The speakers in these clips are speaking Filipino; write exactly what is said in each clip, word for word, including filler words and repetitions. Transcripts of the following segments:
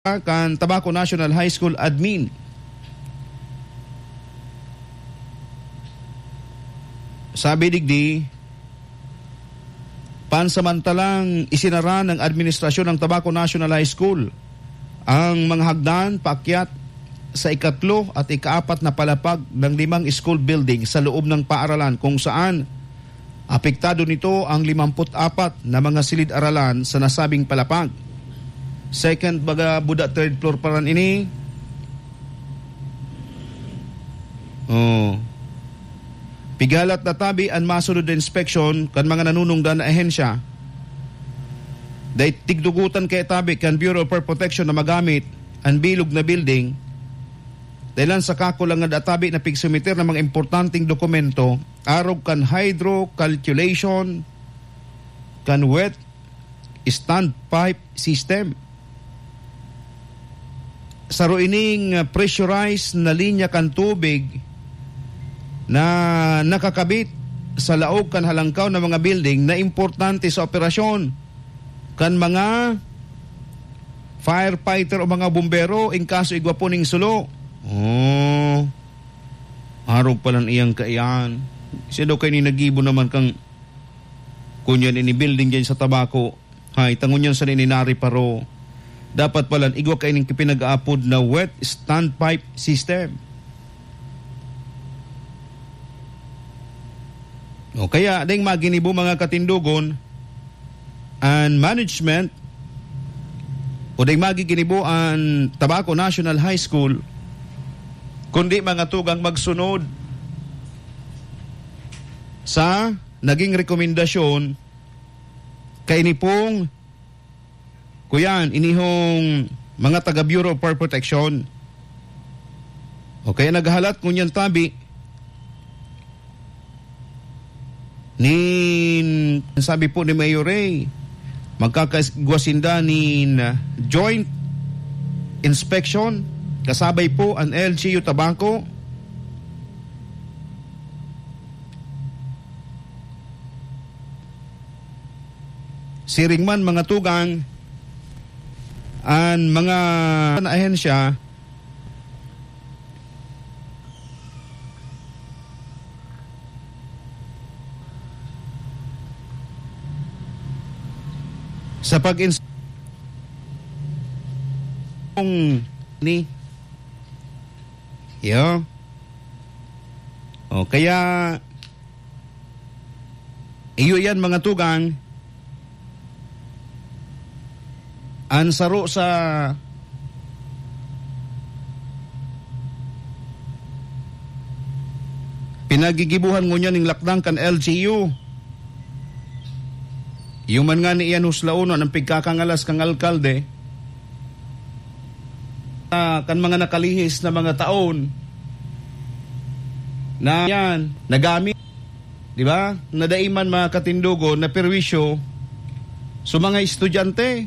kan Tabaco National High School admin. Sabi digdi, pansamantalang isinara ng administrasyon ng Tabaco National High School ang mga hagdan paakyat sa ikatlo at ikaapat na palapag ng limang school building sa loob ng paaralan kung saan apektado nito ang limampu't apat na mga silid-aralan sa nasabing palapag. Second baga buda third floor pa rin ini. Oh. Pigalat na tabi ang masunod na inspeksyon kan mga nanunungdan na ahensya. Dahil tigdugutan kay tabi kan Bureau of Fire Protection na magamit ang bilog na building. Dahil sa kakulang nga databi na pigsumiter ng mga importanteng dokumento, arog kan hydro calculation, kan wet standpipe system. Saro ining pressurized na linya kan tubig na nakakabit sa laog kan halangkaw ng mga building na importante sa operasyon kan mga firefighter o mga bumbero in kaso igwapo ning sulo. Oh, araw palang iyang kaiyan. Siya daw kayo ni nagibo naman kang kunyan ini building dyan sa Tabaco. Hay, tangon yan sa nininari paro. Dapat pala igwa kayo ng pinag-aapod na wet standpipe system. O kaya, dahil maginibo mga katindugon and management o dahil magiginibo ang Tabaco National High School kundi mga tugang magsunod sa naging rekomendasyon kay ni pong kuyan, inihong mga taga Bureau of Fire Protection. O kaya naghalat ngunyan tabi ni sabi po ni Mayor Ray magkakagwasinda ni joint inspection kasabay po ang L G U Tabaco siringman mga tugang ang mga ahensya sa pag-ins ni yo o kaya iyo yan mga tugang ansaro sa pinagigibuhan ngunyan ng lakdang kan L G U. Yung man nga ni Ian Huslauno ng pigkakangalas kang alkalde uh, kan mga nakalihis na mga taon na yan nagamit, di ba? Nadaiman mga katindugo na perwisyo sa mga estudyante.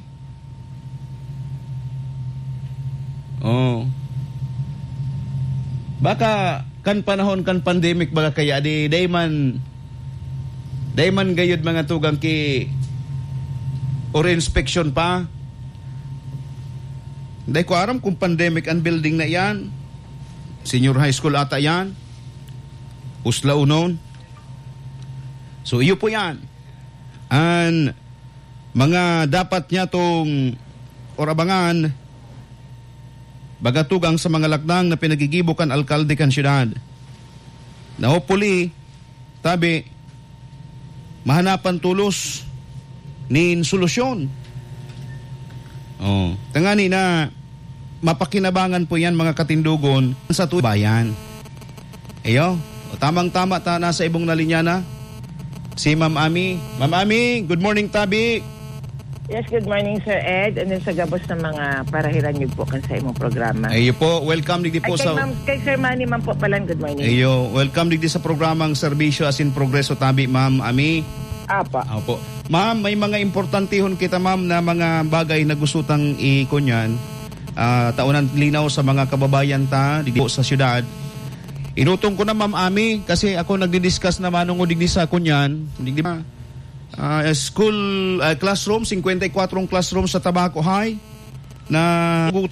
Oh. Baka kan panahon kan pandemic baka kaya di dayman dayman gayud mga tugang ki or inspection pa. Day ko aram kung pandemic ang building na yan. Senior high school ata yan. Usla unon. So iyo po yan. Ang mga dapat niya tong orabangan bagatugang sa mga lakdang na pinagigibukan alkalde kan syudad. Na hopefully, tabi, mahanapan tulos nin solusyon. Oh, tangani na mapakinabangan po yan mga katindugon sa bayan. Ayo, o, tamang-tama ta nasa ibong na linya na si Ma'am Ami. Ma'am Ami, good morning tabi. Yes, good morning Sir Ed. And then sa gabos ng mga parahiran niyo po kan sa imong programa. Ayo po, welcome digdi po Ay, kay sa... Ma'am, kay Sir Manny man po palang good morning. Ayo, welcome digdi sa programang Serbisyo as in Progreso tabi, Ma'am Ami. Apa. Opo. Ma'am, may mga importantihon kita ma'am na mga bagay na gustutang ikunyan. Uh, taunan linaw sa mga kababayan ta digdi sa syudad. Inutong ko na Ma'am Ami kasi ako nagdi-discuss naman ng digdi sa kunyan. Digdi ba? Uh, school uh, classroom, fifty-four classroom sa Tabaco High. na